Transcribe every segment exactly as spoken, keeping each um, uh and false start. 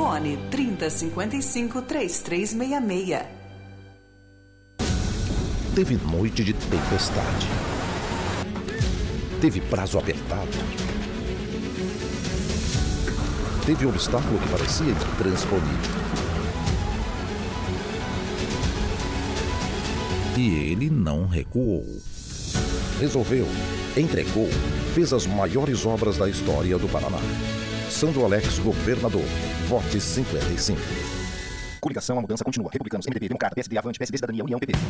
Fone trinta cinquenta e cinco, trinta e três sessenta e seis. Teve noite de tempestade. Teve prazo apertado. Teve obstáculo que parecia intransponível. E ele não recuou. Resolveu, entregou, fez as maiores obras da história do Paraná. Sandro Alex, governador. Vote cinquenta e cinco. Coligação, a mudança continua. Republicanos, M D B, Democrata, P S D, Avante, P S D, Cidadania, União, P P.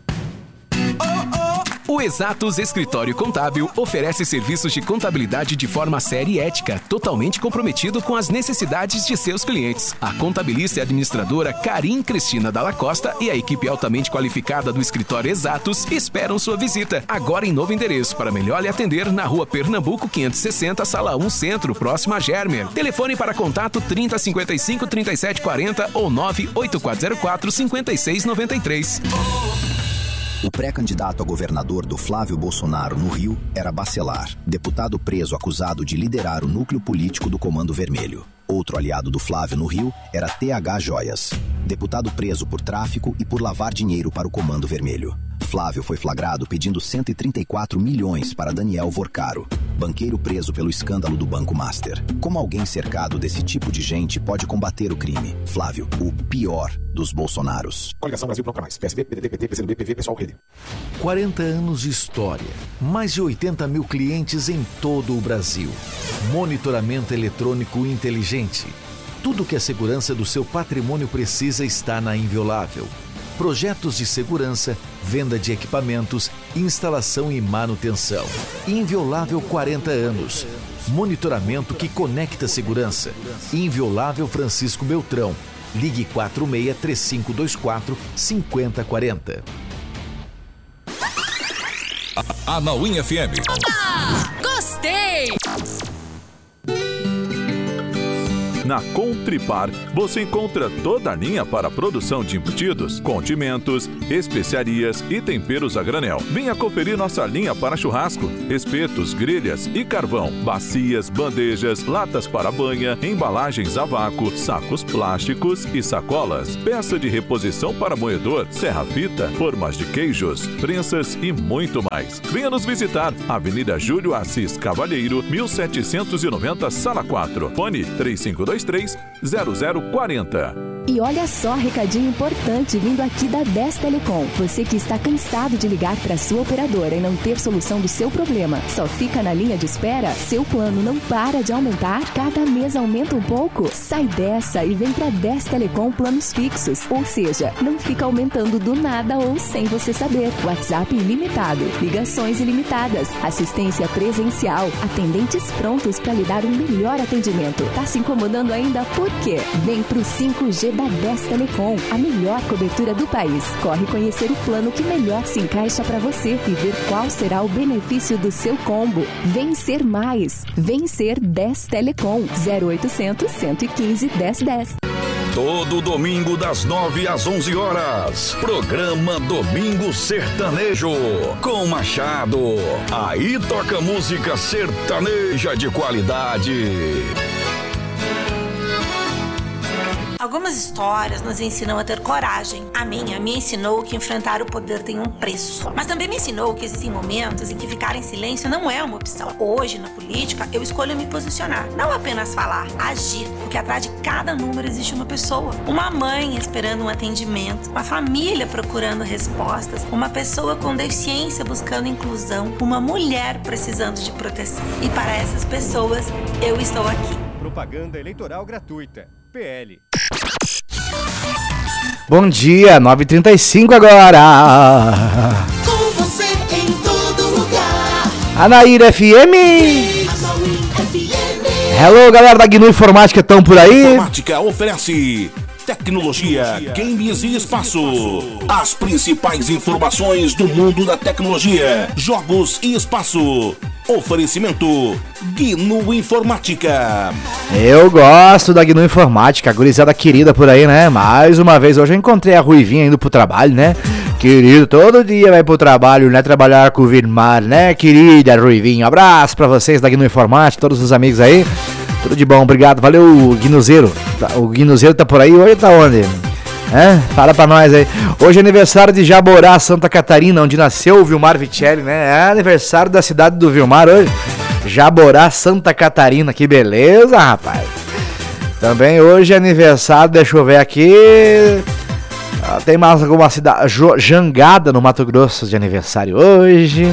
O Exatos Escritório Contábil oferece serviços de contabilidade de forma séria e ética, totalmente comprometido com as necessidades de seus clientes. A contabilista e administradora Karim Cristina Dalla Costa e a equipe altamente qualificada do Escritório Exatos esperam sua visita. Agora em novo endereço, para melhor lhe atender, na Rua Pernambuco quinhentos e sessenta, Sala um Centro, próximo a Germer. Telefone para contato trinta cinquenta e cinco, trinta e sete quarenta ou nove oito quatro zero quatro, cinco seis nove três. O pré-candidato a governador do Flávio Bolsonaro no Rio era Bacelar, deputado preso acusado de liderar o núcleo político do Comando Vermelho. Outro aliado do Flávio no Rio era T H Joias, deputado preso por tráfico e por lavar dinheiro para o Comando Vermelho. Flávio foi flagrado pedindo cento e trinta e quatro milhões para Daniel Vorcaro, banqueiro preso pelo escândalo do Banco Master. Como alguém cercado desse tipo de gente pode combater o crime? Flávio, o pior dos Bolsonaros. Coligação Brasil Bloco Mais. P S D, P D T, P T, P C do B, P V, Pessoal Rede. quarenta anos de história. Mais de oitenta mil clientes em todo o Brasil. Monitoramento eletrônico inteligente. Tudo que a segurança do seu patrimônio precisa está na Inviolável. Projetos de segurança, venda de equipamentos, instalação e manutenção. Inviolável quarenta anos. Monitoramento que conecta segurança. Inviolável Francisco Beltrão. Ligue quatro seis três cinco dois quatro cinco zero quatro zero. Anauim F M. Opa! Gostei! Na Contripar, você encontra toda a linha para a produção de embutidos, condimentos, especiarias e temperos a granel. Venha conferir nossa linha para churrasco, espetos, grelhas e carvão, bacias, bandejas, latas para banha, embalagens a vácuo, sacos plásticos e sacolas, peça de reposição para moedor, serra-fita, formas de queijos, prensas e muito mais. Venha nos visitar, Avenida Júlio Assis Cavalheiro, mil setecentos e noventa, Sala quatro, fone três cinco dois três zero zero quatro zero. E olha só, recadinho importante vindo aqui da dez Telecom. Você que está cansado de ligar para sua operadora e não ter solução do seu problema, só fica na linha de espera? Seu plano não para de aumentar? Cada mês aumenta um pouco? Sai dessa e vem para dez Telecom planos fixos. Ou seja, não fica aumentando do nada ou sem você saber. WhatsApp ilimitado, ligações ilimitadas, assistência presencial, atendentes prontos para lhe dar um melhor atendimento. Tá se incomodando ainda? Por quê? Vem pro cinco G da dez Telecom, a melhor cobertura do país. Corre conhecer o plano que melhor se encaixa para você e ver qual será o benefício do seu combo. Vencer mais. Vencer dez Telecom. zero oitocentos, cento e quinze, dez dez. Todo domingo das nove às onze horas. Programa Domingo Sertanejo com Machado. Aí toca música sertaneja de qualidade. Algumas histórias nos ensinam a ter coragem. A minha me ensinou que enfrentar o poder tem um preço. Mas também me ensinou que existem momentos em que ficar em silêncio não é uma opção. Hoje, na política, eu escolho me posicionar. Não apenas falar, agir. Porque atrás de cada número existe uma pessoa. Uma mãe esperando um atendimento. Uma família procurando respostas. Uma pessoa com deficiência buscando inclusão. Uma mulher precisando de proteção. E para essas pessoas, eu estou aqui. Propaganda eleitoral gratuita. P L. Bom dia, nove e trinta e cinco agora. Com você em todo lugar. Anaíra F M. F M. Hello, galera da Gnu Informática, estão por aí? Informática oferece tecnologia, games e espaço. As principais informações do mundo da tecnologia, jogos e espaço. Oferecimento Gnu Informática. Eu gosto da Gnu Informática, gurizada querida por aí, né? Mais uma vez, hoje eu encontrei a Ruivinha indo pro trabalho, né? Querido, todo dia vai pro trabalho, né? Trabalhar com o Vilmar, né? Querida Ruivinha, abraço pra vocês da Gnu Informática, todos os amigos aí. Tudo de bom, obrigado. Valeu, Guinuzeiro. O Guinuzeiro tá por aí, hoje tá onde? É? Fala pra nós aí. Hoje é aniversário de Jaborá, Santa Catarina, onde nasceu o Vilmar Vicelli, né? É aniversário da cidade do Vilmar hoje. Jaborá, Santa Catarina, que beleza, rapaz. Também hoje é aniversário, deixa eu ver aqui. Tem mais alguma cidade? Jangada, no Mato Grosso, de aniversário hoje.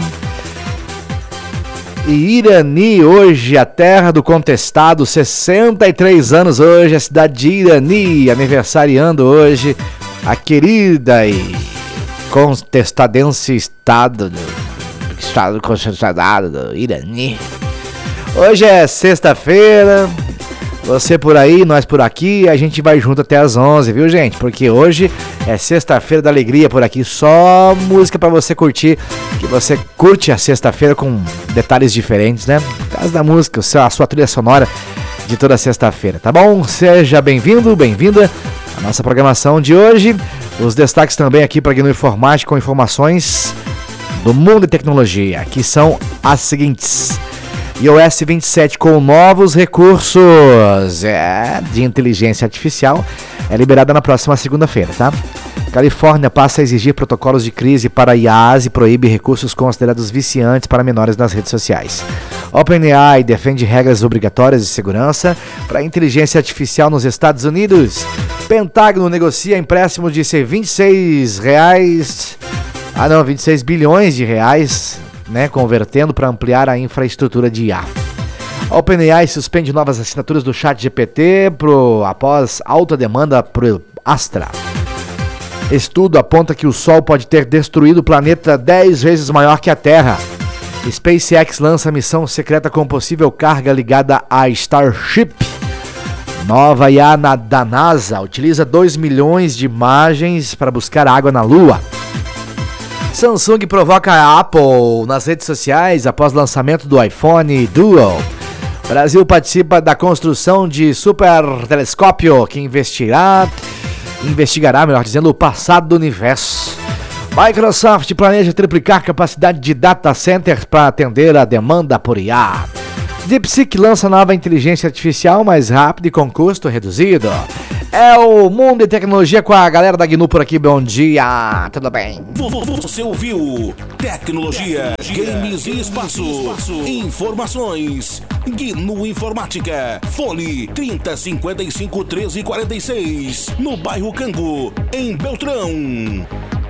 E Irani, hoje, a terra do contestado, sessenta e três anos hoje, a cidade de Irani, aniversariando hoje, a querida e contestadense estado do, estado contestado do Irani. Hoje é sexta-feira, você por aí, nós por aqui, a gente vai junto até as onze, viu, gente? Porque hoje é sexta-feira da alegria por aqui, só música pra você curtir, que você curte a sexta-feira com detalhes diferentes, né? Por causa da música, a sua trilha sonora de toda sexta-feira, tá bom? Seja bem-vindo, bem-vinda à nossa programação de hoje. Os destaques também aqui para Gnu Informática com informações do mundo e tecnologia, que são as seguintes: iOS vinte e sete com novos recursos é, de inteligência artificial é liberada na próxima segunda-feira, tá? Califórnia passa a exigir protocolos de crise para I As e proíbe recursos considerados viciantes para menores nas redes sociais. OpenAI defende regras obrigatórias de segurança para inteligência artificial nos Estados Unidos. Pentágono negocia empréstimo de vinte e seis reais, ah não, vinte e seis bilhões de reais, né, convertendo para ampliar a infraestrutura de I A. A OpenAI suspende novas assinaturas do ChatGPT pro, após alta demanda por Astra. Estudo aponta que o Sol pode ter destruído o planeta dez vezes maior que a Terra. SpaceX lança missão secreta com possível carga ligada a Starship. Nova I A na, da NASA utiliza dois milhões de imagens para buscar água na Lua. Samsung provoca a Apple nas redes sociais após lançamento do iPhone Duo. Brasil participa da construção de super telescópio que investirá, investigará, melhor dizendo, o passado do universo. Microsoft planeja triplicar a capacidade de data centers para atender a demanda por I A. DeepSeek lança nova inteligência artificial mais rápida e com custo reduzido. É o Mundo e Tecnologia com a galera da Gnu por aqui, bom dia, tudo bem? Você ouviu Tecnologia, Games e Espaço, Informações, Gnu Informática, Fone trinta, cinquenta e cinco, treze, quarenta e seis, no bairro Cango, em Beltrão.